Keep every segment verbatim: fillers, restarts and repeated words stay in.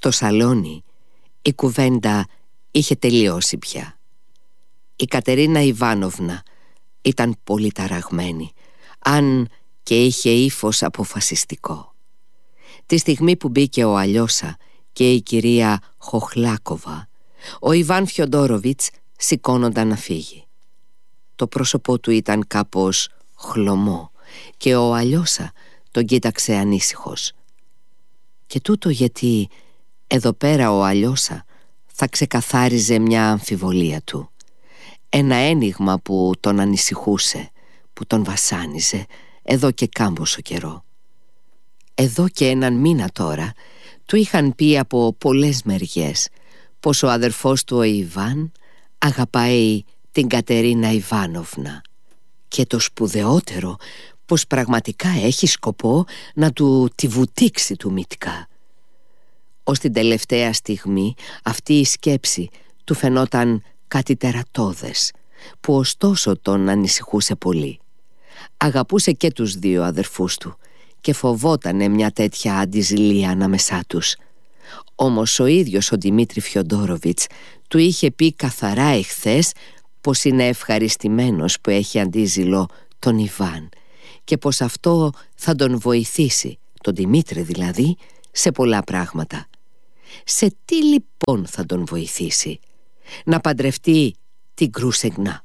Στο σαλόνι η κουβέντα είχε τελειώσει πια. Η Κατερίνα Ιβάνοβνα ήταν πολύ ταραγμένη, αν και είχε ύφος αποφασιστικό. Τη στιγμή που μπήκε ο Αλιώσα και η κυρία Χοχλάκοβα, ο Ιβάν Φιοντόροβιτς σηκώνονταν να φύγει. Το πρόσωπό του ήταν κάπως χλωμό και ο Αλιώσα τον κοίταξε ανήσυχος. Και τούτο γιατί εδώ πέρα ο Αλιώσα θα ξεκαθάριζε μια αμφιβολία του. Ένα ένιγμα που τον ανησυχούσε, που τον βασάνιζε εδώ και κάμποσο καιρό. Εδώ και έναν μήνα τώρα του είχαν πει από πολλές μεριές πως ο αδερφός του ο Ιβάν αγαπάει την Κατερίνα Ιβάνοβνα, και το σπουδαιότερο πως πραγματικά έχει σκοπό να του τη βουτήξει του μυτικά. Ως την τελευταία στιγμή αυτή η σκέψη του φαινόταν κάτι τερατώδες, που ωστόσο τον ανησυχούσε πολύ. Αγαπούσε και τους δύο αδερφούς του και φοβότανε μια τέτοια αντιζηλία ανάμεσά τους. Όμως ο ίδιος ο Δημήτρη Φιοντόροβιτς του είχε πει καθαρά εχθές πως είναι ευχαριστημένος που έχει αντίζηλο τον Ιβάν και πως αυτό θα τον βοηθήσει, τον Δημήτρη δηλαδή, σε πολλά πράγματα. Σε τι λοιπόν θα τον βοηθήσει? Να παντρευτεί την Κρούσεγνα.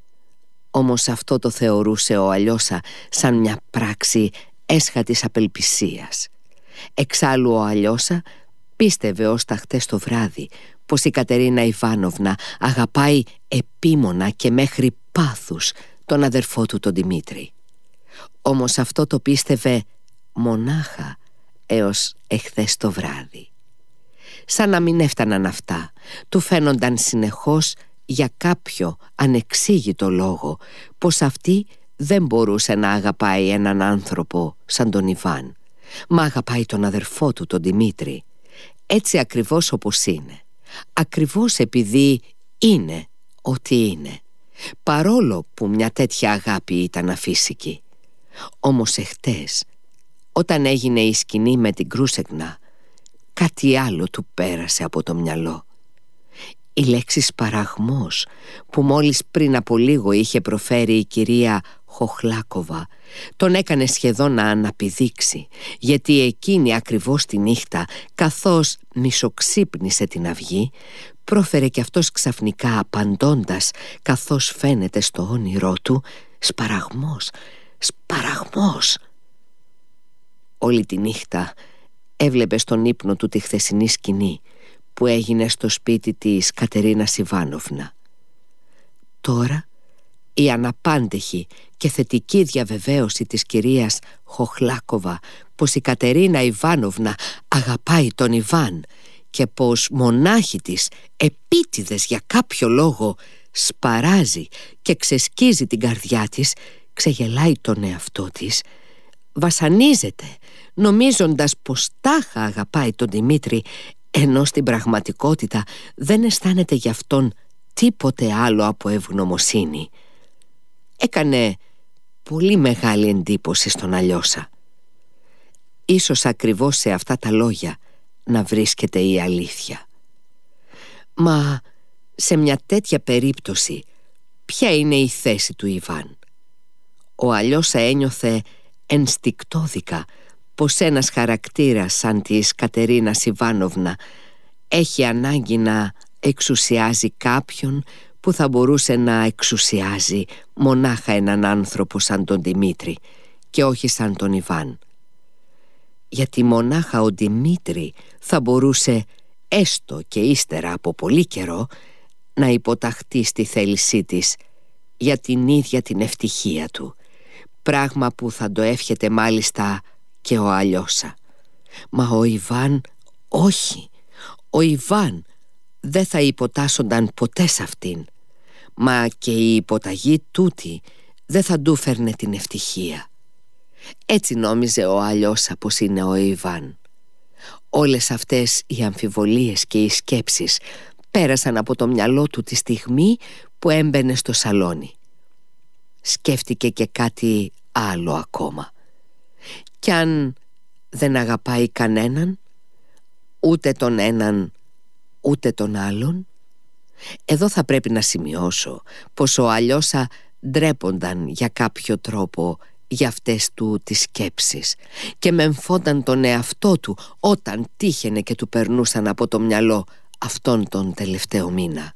Όμως αυτό το θεωρούσε ο Αλιώσα σαν μια πράξη έσχατης απελπισίας. Εξάλλου ο Αλιώσα πίστευε ως τα χτες το βράδυ πως η Κατερίνα Ιβάνοβνα αγαπάει επίμονα και μέχρι πάθους τον αδερφό του τον Δημήτρη. Όμως αυτό το πίστευε μονάχα έως εχθές το βράδυ. Σαν να μην έφταναν αυτά, του φαίνονταν συνεχώς για κάποιο ανεξήγητο λόγο πως αυτή δεν μπορούσε να αγαπάει έναν άνθρωπο σαν τον Ιβάν, μα αγαπάει τον αδερφό του τον Δημήτρη, έτσι ακριβώς όπως είναι, ακριβώς επειδή είναι ό,τι είναι, παρόλο που μια τέτοια αγάπη ήταν αφύσικη. Όμως εχτες, όταν έγινε η σκηνή με την Κρούσεγνα, κάτι άλλο του πέρασε από το μυαλό. Η λέξη σπαραγμός που μόλις πριν από λίγο είχε προφέρει η κυρία Χοχλάκοβα τον έκανε σχεδόν να αναπηδήξει, γιατί εκείνη ακριβώς τη νύχτα, καθώς μισοξύπνησε την αυγή, πρόφερε κι αυτός ξαφνικά απαντώντας, καθώς φαίνεται στο όνειρό του, «Σπαραγμός, σπαραγμός». Όλη τη νύχτα έβλεπε στον ύπνο του τη χθεσινή σκηνή που έγινε στο σπίτι της Κατερίνας Ιβάνοβνα. Τώρα η αναπάντεχη και θετική διαβεβαίωση της κυρίας Χοχλάκοβα πως η Κατερίνα Ιβάνοβνα αγαπάει τον Ιβάν και πως μονάχη της επίτηδες για κάποιο λόγο σπαράζει και ξεσκίζει την καρδιά της, ξεγελάει τον εαυτό της, βασανίζεται νομίζοντας πως τάχα αγαπάει τον Δημήτρη, ενώ στην πραγματικότητα δεν αισθάνεται γι' αυτόν τίποτε άλλο από ευγνωμοσύνη. Έκανε πολύ μεγάλη εντύπωση στον Αλιώσα. Ίσως ακριβώς σε αυτά τα λόγια να βρίσκεται η αλήθεια. Μα σε μια τέτοια περίπτωση ποια είναι η θέση του Ιβάν? Ο Αλιώσα ένιωθε ενστικτόδικα πως ένας χαρακτήρας σαν της Κατερίνας Ιβάνοβνα έχει ανάγκη να εξουσιάζει κάποιον που θα μπορούσε να εξουσιάζει μονάχα έναν άνθρωπο σαν τον Δημήτρη και όχι σαν τον Ιβάν. Γιατί μονάχα ο Δημήτρη θα μπορούσε, έστω και ύστερα από πολύ καιρό, να υποταχθεί στη θέλησή της για την ίδια την ευτυχία του, πράγμα που θα το εύχεται μάλιστα και ο Αλιώσα. Μα ο Ιβάν όχι. Ο Ιβάν δεν θα υποτάσσονταν ποτέ σε αυτήν. Μα και η υποταγή τούτη δεν θα του φέρνε την ευτυχία. Έτσι νόμιζε ο Αλιώσα πως είναι ο Ιβάν. Όλες αυτές οι αμφιβολίες και οι σκέψεις πέρασαν από το μυαλό του τη στιγμή που έμπαινε στο σαλόνι. Σκέφτηκε και κάτι άλλο ακόμα. Κι αν δεν αγαπάει κανέναν, ούτε τον έναν ούτε τον άλλον. Εδώ θα πρέπει να σημειώσω πως ο Αλιώσα ντρέπονταν για κάποιο τρόπο για αυτές του τις σκέψεις και μεμφόταν τον εαυτό του όταν τύχαινε και του περνούσαν από το μυαλό αυτόν τον τελευταίο μήνα.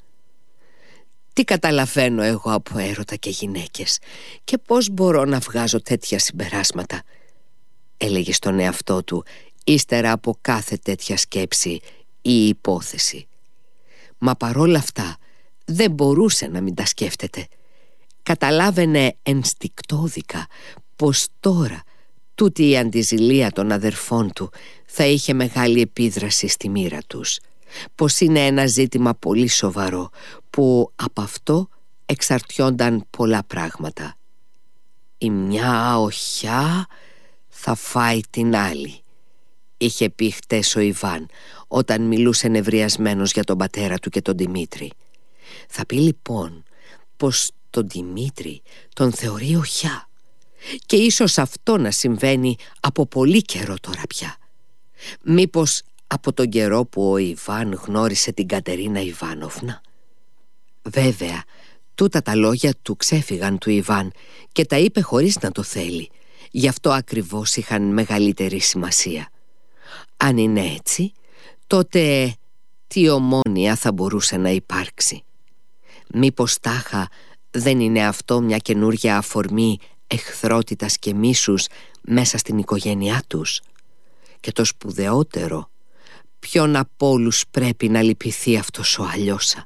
Τι καταλαβαίνω εγώ από έρωτα και γυναίκες και πώς μπορώ να βγάζω τέτοια συμπεράσματα, έλεγε στον εαυτό του ύστερα από κάθε τέτοια σκέψη ή υπόθεση. Μα παρόλα αυτά δεν μπορούσε να μην τα σκέφτεται. Καταλάβαινε ενστικτόδικα πως τώρα τούτη η αντιζηλία των αδερφών του θα είχε μεγάλη επίδραση στη μοίρα τους, πως είναι ένα ζήτημα πολύ σοβαρό που από αυτό εξαρτιόνταν πολλά πράγματα. Η μια οχιά θα φάει την άλλη, είχε πει χτες ο Ιβάν όταν μιλούσε νευριασμένος για τον πατέρα του και τον Δημήτρη. Θα πει λοιπόν πως τον Δημήτρη τον θεωρεί οχιά και ίσως αυτό να συμβαίνει από πολύ καιρό τώρα πια. Μήπως από τον καιρό που ο Ιβάν γνώρισε την Κατερίνα Ιβάνοφνα? Βέβαια, τούτα τα λόγια του ξέφυγαν του Ιβάν και τα είπε χωρίς να το θέλει. Γι' αυτό ακριβώς είχαν μεγαλύτερη σημασία. Αν είναι έτσι, τότε τι ομόνοια θα μπορούσε να υπάρξει? Μήπως τάχα δεν είναι αυτό μια καινούρια αφορμή εχθρότητας και μίσους μέσα στην οικογένειά τους? Και το σπουδαιότερο, ποιον από όλους πρέπει να λυπηθεί αυτός ο Αλιώσα?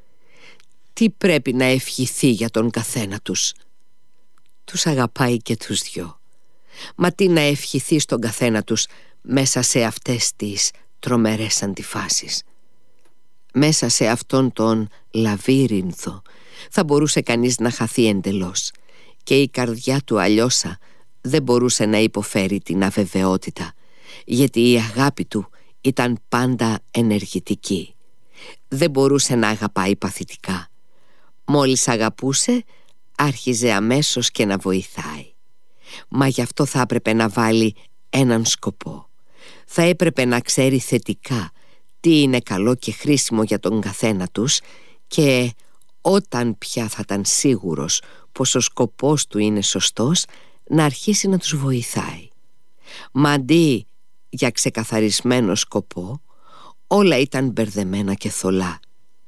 Τι πρέπει να ευχηθεί για τον καθένα τους? Τους αγαπάει και τους δυο. Μα τι να ευχηθεί στον καθένα τους μέσα σε αυτές τις τρομερές αντιφάσεις? Μέσα σε αυτόν τον λαβύρινθο θα μπορούσε κανείς να χαθεί εντελώς και η καρδιά του Αλιώσα δεν μπορούσε να υποφέρει την αβεβαιότητα, γιατί η αγάπη του ήταν πάντα ενεργητική. Δεν μπορούσε να αγαπάει παθητικά. Μόλις αγαπούσε, άρχιζε αμέσως και να βοηθάει. Μα γι' αυτό θα έπρεπε να βάλει έναν σκοπό. Θα έπρεπε να ξέρει θετικά τι είναι καλό και χρήσιμο για τον καθένα τους και όταν πια θα ήταν σίγουρος πως ο σκοπός του είναι σωστός, να αρχίσει να τους βοηθάει. Μα αντί για ξεκαθαρισμένο σκοπό, όλα ήταν μπερδεμένα και θολά.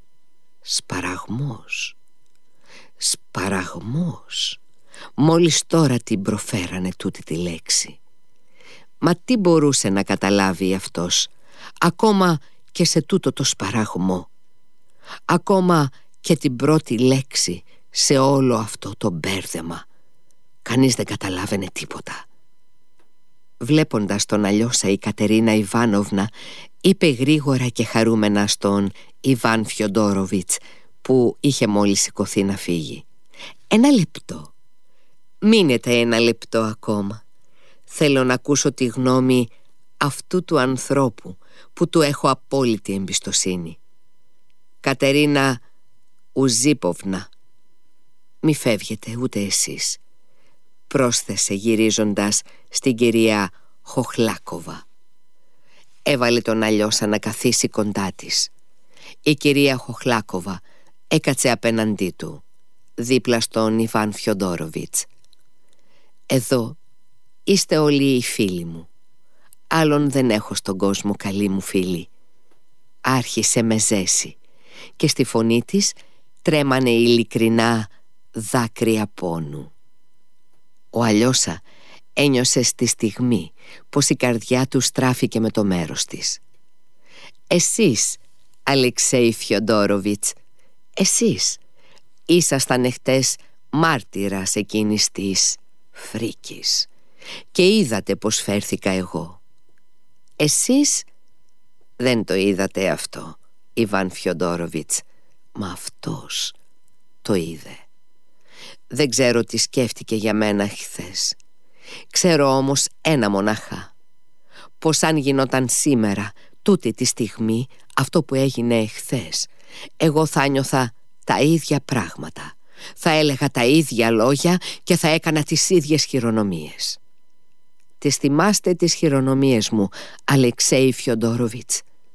Σπαραγμός, σπαραγμός. Μόλις τώρα την προφέρανε τούτη τη λέξη. Μα τι μπορούσε να καταλάβει αυτός, ακόμα και σε τούτο το σπαραγμό, ακόμα και την πρώτη λέξη σε όλο αυτό το μπέρδεμα? Κανείς δεν καταλάβαινε τίποτα. Βλέποντας τον Αλιώσα, η Κατερίνα Ιβάνοβνα είπε γρήγορα και χαρούμενα στον Ιβάν Φιοντόροβιτς, που είχε μόλις σηκωθεί να φύγει: «Ένα λεπτό, μείνετε ένα λεπτό ακόμα. Θέλω να ακούσω τη γνώμη αυτού του ανθρώπου που του έχω απόλυτη εμπιστοσύνη. Κατερίνα Ουζίποβνα, μη φεύγετε ούτε εσείς», πρόσθεσε γυρίζοντας στην κυρία Χοχλάκοβα. Έβαλε τον Αλιώσα να καθίσει κοντά της. Η κυρία Χοχλάκοβα έκατσε απέναντί του, δίπλα στον Ιβάν Φιοντόροβιτς. «Εδώ είστε όλοι οι φίλοι μου. Άλλον δεν έχω στον κόσμο, καλή μου φίλη», άρχισε με ζέση και στη φωνή της τρέμανε ειλικρινά δάκρυα πόνου. Ο Αλιώσα ένιωσε στη στιγμή πως η καρδιά του στράφηκε με το μέρος της. «Εσείς, Αλεξέη Φιοντόροβιτς, εσείς ήσασταν εχτες μάρτυρας εκείνης της φρίκης και είδατε πως φέρθηκα εγώ. Εσείς δεν το είδατε αυτό, Ιβάν Φιοντόροβιτς, μα αυτός το είδε. Δεν ξέρω τι σκέφτηκε για μένα χθες. Ξέρω όμως ένα μονάχα, πως αν γινόταν σήμερα τούτη τη στιγμή αυτό που έγινε χθες, εγώ θα νιώθα τα ίδια πράγματα, θα έλεγα τα ίδια λόγια και θα έκανα τις ίδιες χειρονομίες. Τις θυμάστε τις χειρονομίες μου, Αλεξέη Φιοντόροβιτς?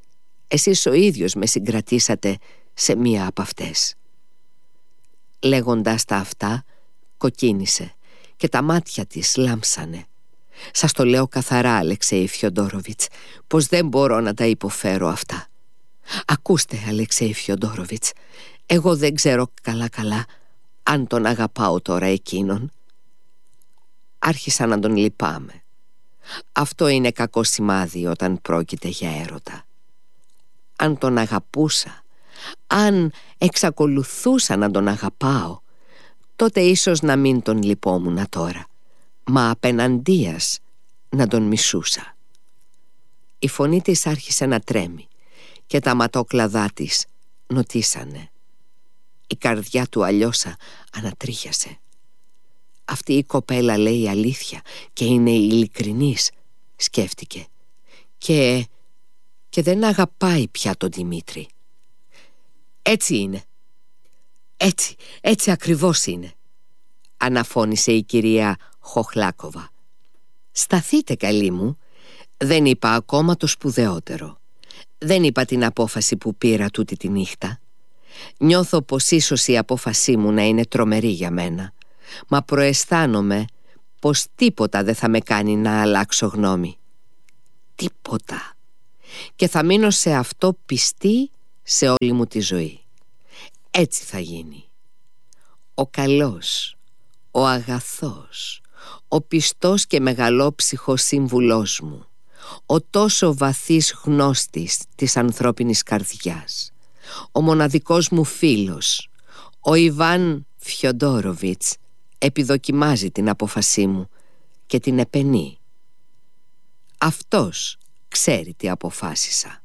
Εσείς ο ίδιος με συγκρατήσατε σε μία από αυτές». Λέγοντας τα αυτά, κοκκίνησε και τα μάτια της λάμψανε. «Σας το λέω καθαρά, Αλεξέη Φιοντόροβιτς, πως δεν μπορώ να τα υποφέρω αυτά. Ακούστε, Αλεξέη Φιοντόροβιτς, εγώ δεν ξέρω καλά-καλά αν τον αγαπάω τώρα εκείνον. Άρχισα να τον λυπάμαι. Αυτό είναι κακό σημάδι όταν πρόκειται για έρωτα. Αν τον αγαπούσα, αν εξακολουθούσα να τον αγαπάω, τότε ίσως να μην τον λυπόμουνα τώρα, μα απέναντίας να τον μισούσα». Η φωνή της άρχισε να τρέμει και τα ματόκλαδά της νοτίσανε. Η καρδιά του αλλιώσα ανατρίχιασε. «Αυτή η κοπέλα λέει αλήθεια και είναι ειλικρινής», σκέφτηκε, και, και δεν αγαπάει πια τον Δημήτρη. «Έτσι είναι, έτσι, έτσι ακριβώς είναι», αναφώνησε η κυρία Χοχλάκοβα. «Σταθείτε, καλή μου, δεν είπα ακόμα το σπουδαιότερο. Δεν είπα την απόφαση που πήρα τούτη τη νύχτα. Νιώθω πως ίσως η απόφασή μου να είναι τρομερή για μένα, μα προαισθάνομαι πως τίποτα δεν θα με κάνει να αλλάξω γνώμη. Τίποτα. Και θα μείνω σε αυτό πιστή σε όλη μου τη ζωή. Έτσι θα γίνει. Ο καλός, ο αγαθός, ο πιστός και μεγαλόψυχος σύμβουλός μου, ο τόσο βαθύς γνώστης της ανθρώπινης καρδιάς, ο μοναδικός μου φίλος, ο Ιβάν Φιοντόροβιτς, επιδοκιμάζει την απόφασή μου και την επενεί. Αυτός ξέρει τι αποφάσισα.